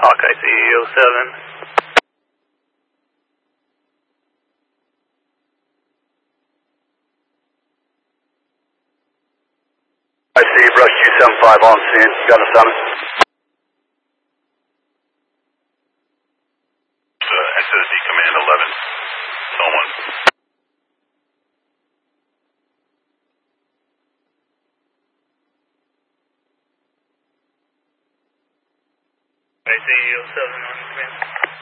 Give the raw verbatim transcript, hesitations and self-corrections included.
Hawk I C oh seven. I see Brush two seven five on scene. Got a summit. Uh, enter the command eleven. Zone one. I C oh seven on command.